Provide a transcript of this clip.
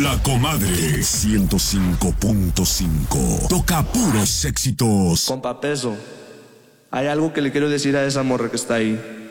La Comadre 105.5. Toca puros éxitos. Compa Peso, hay algo que le quiero decir a esa morra que está ahí.